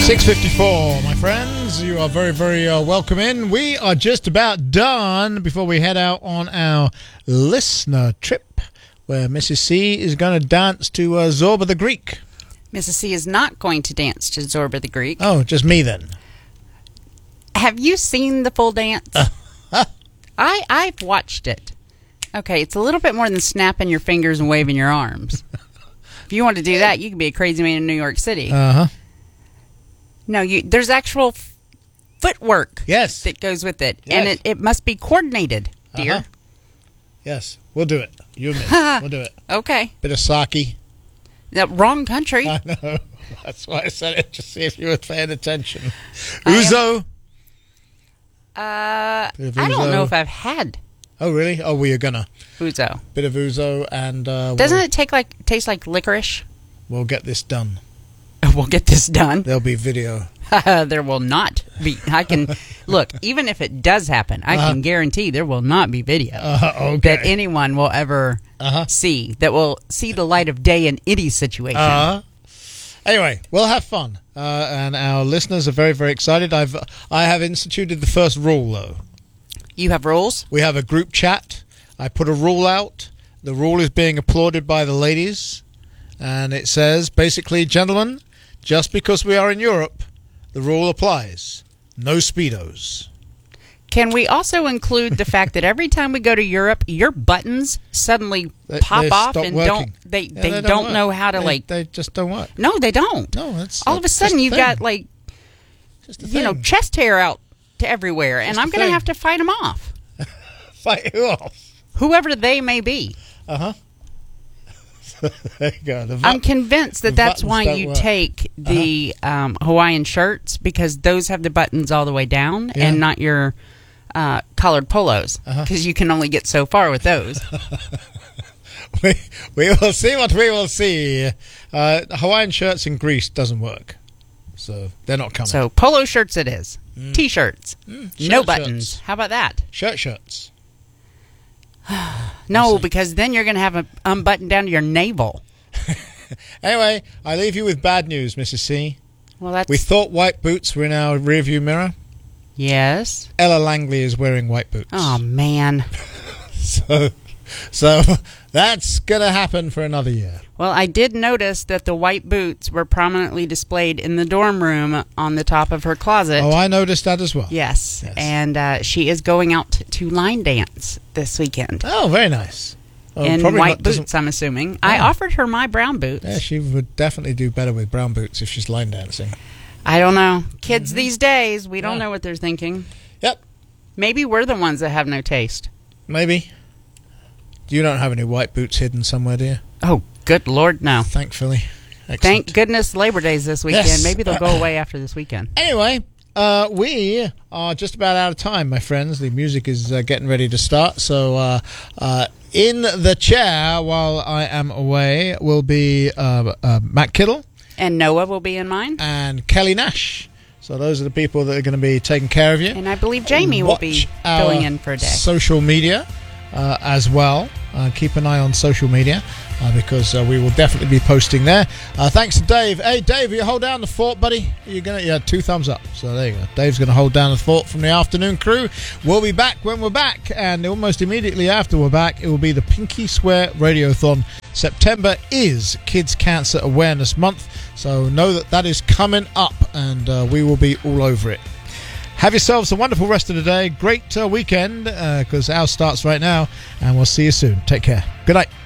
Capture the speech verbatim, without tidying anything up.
six fifty-four, my friends. You are very, very uh, welcome in. We are just about done before we head out on our listener trip, where Missus C is going to dance to uh, Zorba the Greek. Missus C is not going to dance to Zorba the Greek. Oh, just me then. Have you seen the full dance? Uh, huh? I, I've watched it. Okay, it's a little bit more than snapping your fingers and waving your arms. If you want to do that, you can be a crazy man in New York City. Uh-huh. No, you, there's actual f- footwork yes. that goes with it. Yes. And it, it must be coordinated, dear. Uh-huh. Yes, we'll do it. You and me. We'll do it. Okay. Bit of sake. The wrong country. I know. That's why I said it, just see if you were paying attention. Ouzo. Uh, I Ouzo. don't know if I've had Oh, really? Oh, we are gonna. ouzo. Bit of ouzo and... Uh, Doesn't we'll, it take like taste like licorice? We'll get this done. We'll get this done. There'll be video. There will not be. I can look. Even if it does happen, I uh-huh. can guarantee there will not be video uh, okay. that anyone will ever uh-huh. see. That will see the light of day in any situation. Uh-huh. Anyway, we'll have fun, uh, and our listeners are very, very excited. I've I have instituted the first rule, though. You have rules? We have a group chat. I put a rule out. The rule is being applauded by the ladies, and it says basically, gentlemen, just because we are in Europe, the rule applies. No Speedos. Can we also include the fact that every time we go to Europe, your buttons suddenly they, pop they off and working. don't they? Yeah, they, they don't, don't know how to they, like. They just don't work. No, they don't. No, that's all of a sudden you've got like, you know, chest hair out to everywhere, just and I'm going to have to fight them off. Fight who off? Whoever they may be. Uh huh. There you go. The I'm convinced that that's why you work. take the uh-huh. um, Hawaiian shirts, because those have the buttons all the way down, yeah. and not your uh, collared polos, because uh-huh. you can only get so far with those. we we will see what we will see. Uh, Hawaiian shirts in Greece doesn't work, so they're not coming. So polo shirts it is. Mm. T-shirts, mm, no buttons. Shirts. How about that? Shirt shirts. No, because then you're going to have a unbuttoned down to your navel. Anyway, I leave you with bad news, Missus C. Well, that's... We thought white boots were in our rearview mirror. Yes. Ella Langley is wearing white boots. Oh, man. so, so that's going to happen for another year. Well, I did notice that the white boots were prominently displayed in the dorm room on the top of her closet. Oh, I noticed that as well. Yes. yes. And uh, she is going out to line dance this weekend. Oh, very nice. Oh, in white not, boots, I'm assuming. Oh. I offered her my brown boots. Yeah, she would definitely do better with brown boots if she's line dancing. I don't know. Kids mm-hmm. these days, we don't yeah. know what they're thinking. Yep. Maybe we're the ones that have no taste. Maybe. You don't have any white boots hidden somewhere, do you? Oh, good Lord, no. Thankfully. Excellent. Thank goodness Labor Day's this weekend. Yes. Maybe they'll go away after this weekend. Anyway, uh, we are just about out of time, my friends. The music is uh, getting ready to start. So uh, uh, in the chair while I am away will be uh, uh, Matt Kittle. And Noah will be in mine. And Kelly Nash. So those are the people that are going to be taking care of you. And I believe Jamie will be filling in for a day. Social media uh, as well. Uh, keep an eye on social media uh, because uh, we will definitely be posting there. Uh, thanks to Dave. Hey, Dave, you hold down the fort, buddy. You're gonna, yeah, two thumbs up. So there you go. Dave's going to hold down the fort from the afternoon crew. We'll be back when we're back, and almost immediately after we're back, it will be the Pinky Swear Radiothon. September is Kids Cancer Awareness Month, so know that that is coming up, and uh, we will be all over it. Have yourselves a wonderful rest of the day. Great uh, weekend, because uh, ours starts right now, and we'll see you soon. Take care. Good night.